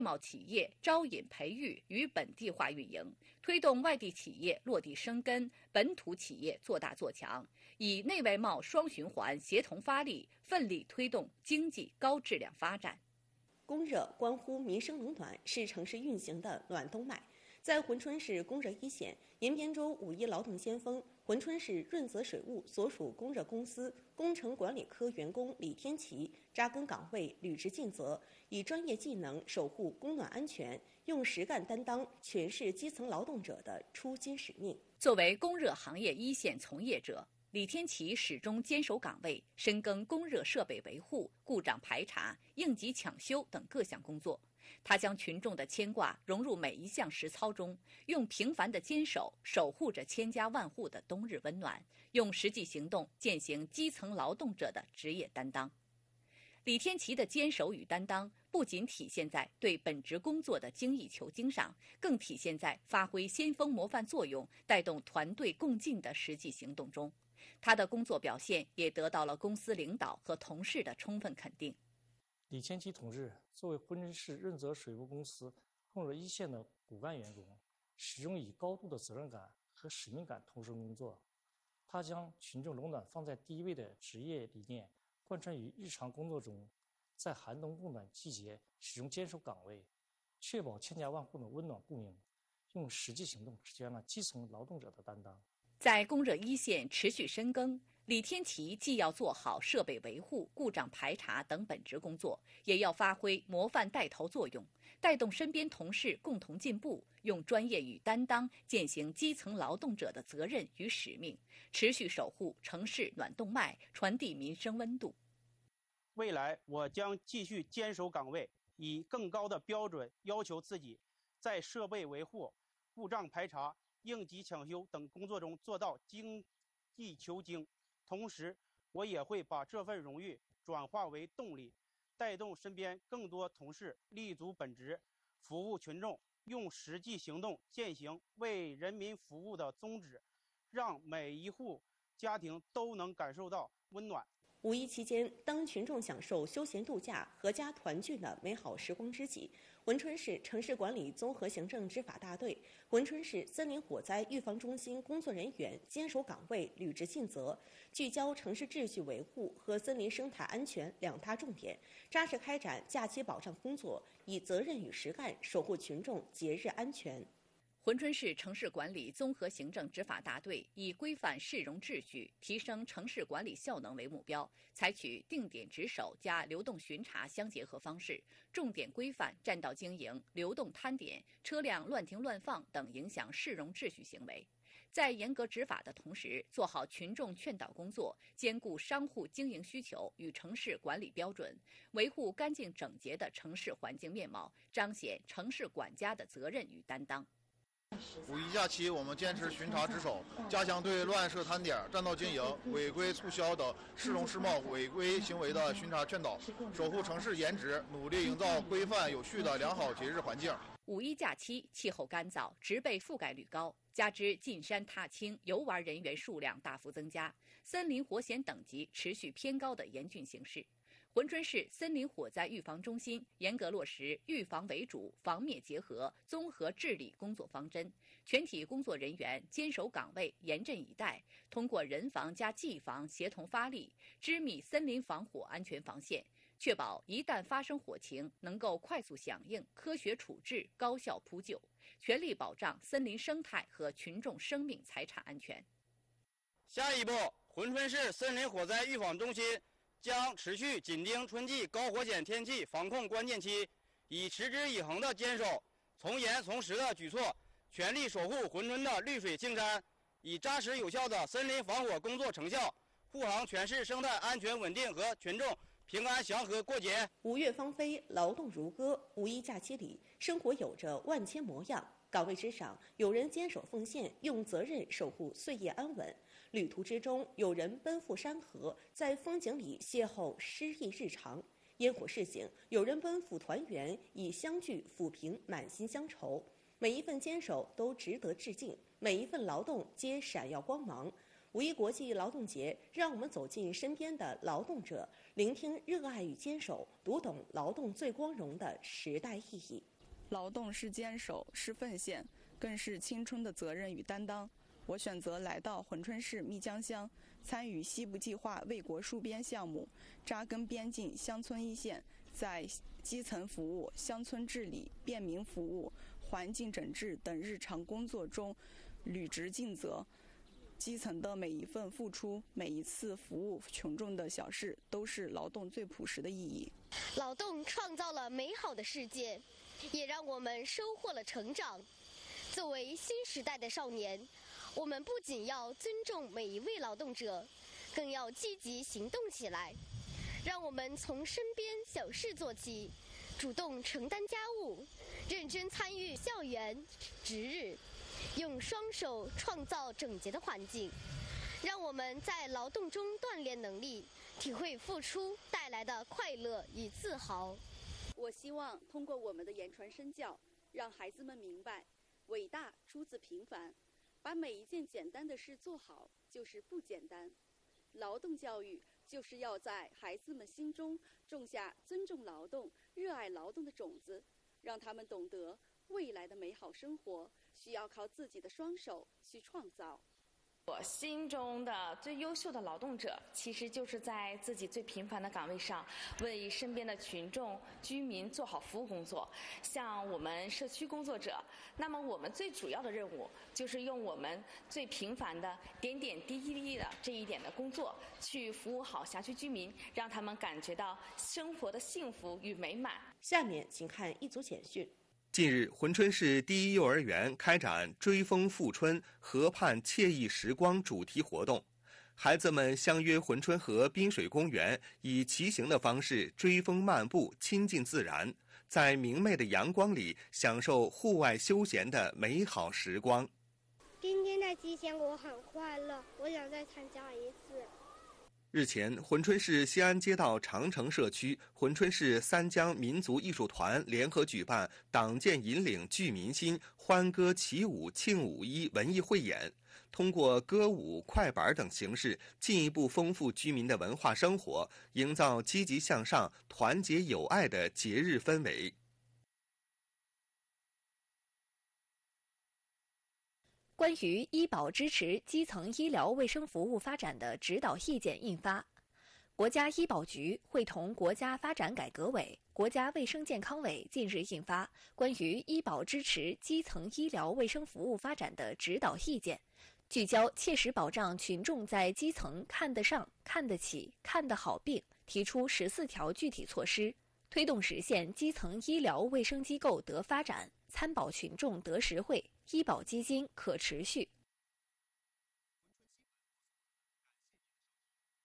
贸企业招引培育与本地化运营，推动外地企业落地生根，本土企业做大做强，以内外贸双循环协同发力，奋力推动经济高质量发展。 供热关乎民生冷暖，是城市运行的暖动脉。在珲春市供热一线，延边州五一劳动先锋珲春市润泽水务所属供热公司工程管理科员工李天琪扎根岗位，履职尽责，以专业技能守护供暖安全，用实干担当诠释基层劳动者的初心使命。 作为供热行业一线从业者，李天琪始终坚守岗位，深耕供热设备维护、故障排查、应急抢修等各项工作。他将群众的牵挂融入每一项实操中，用平凡的坚守守护着千家万户的冬日温暖，用实际行动践行基层劳动者的职业担当。李天琪的坚守与担当不仅体现在对本职工作的精益求精上，更体现在发挥先锋模范作用、带动团队共进的实际行动中。他的工作表现也得到了公司领导和同事的充分肯定。 李天琪同志作为珲春市润泽水务公司供热一线的骨干员工，始终以高度的责任感和使命感投身工作。他将群众冷暖放在第一位的职业理念贯穿于日常工作中，在寒冬供暖季节始终坚守岗位，确保千家万户的温暖供应，用实际行动实现了基层劳动者的担当。 在供热一线持续深耕，李天琪既要做好设备维护、故障排查等本职工作，也要发挥模范带头作用，带动身边同事共同进步，用专业与担当践行基层劳动者的责任与使命，持续守护城市暖动脉，传递民生温度。 未来我将继续坚守岗位，以更高的标准要求自己，在设备维护、故障排查、应急抢修等工作中做到精益求精。同时，我也会把这份荣誉转化为动力，带动身边更多同事立足本职，服务群众，用实际行动践行为人民服务的宗旨，让每一户家庭都能感受到温暖。 五一期间，当群众享受休闲度假、阖家团聚的美好时光之际，珲春市城市管理综合行政执法大队、珲春市森林火灾预防中心工作人员坚守岗位，履职尽责，聚焦城市秩序维护和森林生态安全两大重点，扎实开展假期保障工作，以责任与实干守护群众节日安全。 珲春市城市管理综合行政执法大队以规范市容秩序、提升城市管理效能为目标，采取定点值守加流动巡查相结合方式，重点规范占道经营、流动摊点、车辆乱停乱放等影响市容秩序行为。在严格执法的同时，做好群众劝导工作，兼顾商户经营需求与城市管理标准，维护干净整洁的城市环境面貌，彰显城市管家的责任与担当。 五一假期，我们坚持巡查值守，加强对乱设摊点、占道经营、违规促销等市容市貌违规行为的巡查劝导，守护城市颜值，努力营造规范有序的良好节日环境。 五一假期气候干燥，植被覆盖率高，加之进山踏青游玩人员数量大幅增加，森林火险等级持续偏高的严峻形势。珲春市森林火灾预防中心严格落实预防为主、防灭结合综合治理工作方针，全体工作人员坚守岗位，严阵以待，通过人防加技防协同发力，织密森林防火安全防线，确保一旦发生火情能够快速响应、科学处置、高效扑救，全力保障森林生态和群众生命财产安全。 下一步，珲春市森林火灾预防中心将持续紧盯春季高火险天气防控关键期，以持之以恒的坚守、从严从实的举措，全力守护珲春的绿水青山，以扎实有效的森林防火工作成效，护航全市生态安全稳定和群众平安祥和过节。 五月芳菲，劳动如歌。五一假期里，生活有着万千模样。岗位之上，有人坚守奉献，用责任守护岁月安稳；旅途之中，有人奔赴山河，在风景里邂逅诗意日常；烟火市井，有人奔赴团圆，以相聚抚平满心乡愁。每一份坚守都值得致敬，每一份劳动皆闪耀光芒。五一国际劳动节，让我们走进身边的劳动者，聆听热爱与坚守，读懂劳动最光荣的时代意义。 劳动是坚守，是奉献，更是青春的责任与担当。我选择来到珲春市密江乡，参与西部计划为国戍边项目，扎根边境乡村一线，在基层服务、乡村治理、便民服务、环境整治等日常工作中履职尽责。基层的每一份付出，每一次服务群众的小事，都是劳动最朴实的意义。 劳动创造了美好的世界，也让我们收获了成长。作为新时代的少年，我们不仅要尊重每一位劳动者，更要积极行动起来。让我们从身边小事做起，主动承担家务，认真参与校园值日，用双手创造整洁的环境，让我们在劳动中锻炼能力，体会付出带来的快乐与自豪。 我希望通过我们的言传身教，让孩子们明白，伟大出自平凡，把每一件简单的事做好就是不简单。劳动教育就是要在孩子们心中种下尊重劳动、热爱劳动的种子，让他们懂得未来的美好生活需要靠自己的双手去创造。 我心中的最优秀的劳动者，其实就是在自己最平凡的岗位上，为身边的群众、居民做好服务工作。像我们社区工作者，那么我们最主要的任务，就是用我们最平凡的点点滴滴的这一点的工作，去服务好辖区居民，让他们感觉到生活的幸福与美满。 下面请看一组简讯。 近日，珲春市第一幼儿园开展追风复春河畔惬意时光主题活动，孩子们相约珲春河滨水公园，以骑行的方式追风漫步，亲近自然，在明媚的阳光里享受户外休闲的美好时光。 今天的骑行我很快乐，我想再参加一次。 日前，珲春市西安街道长城社区珲春市三江民族艺术团联合举办党建引领聚民心欢歌起舞庆5·1文艺汇演，通过歌舞、快板等形式，进一步丰富居民的文化生活，营造积极向上、团结友爱的节日氛围。 关于医保支持基层医疗卫生服务发展的指导意见印发，国家医保局会同国家发展改革委、国家卫生健康委近日印发关于医保支持基层医疗卫生服务发展的指导意见，聚焦切实保障群众在基层看得上、看得起、看得好病，提出14条具体措施，推动实现基层医疗卫生机构得发展，参保群众得实惠，医保基金可持续。